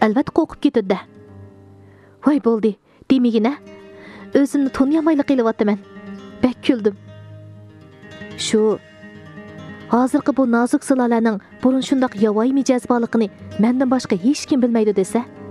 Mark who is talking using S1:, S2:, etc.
S1: albatta qo'rqib ketadi. Voy bo'ldi, demagina. O'zimni toniyamayli qilyapman. Bak kuldim. Shu hozirgi bu nozik silolaning burun shundoq yovvoyi mijoz borligini mendan boshqa hech kim bilmaydi desa,